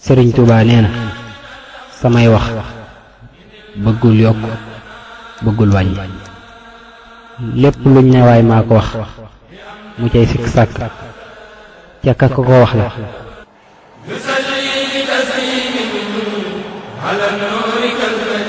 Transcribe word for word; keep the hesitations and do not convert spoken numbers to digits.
Sëriñ Tuubaa nee na samay wax bëggul yokk bëggul wàññi lépp luñ ne waay maa ko wax mu cay sikk sàkk ca ka ko ko wax la على النور كالفجر